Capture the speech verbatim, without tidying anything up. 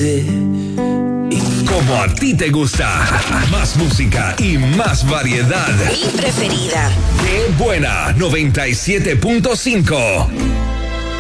sé. Como a ti te gusta. Más música y más variedad. Mi preferida. Qué buena. noventa y siete punto cinco.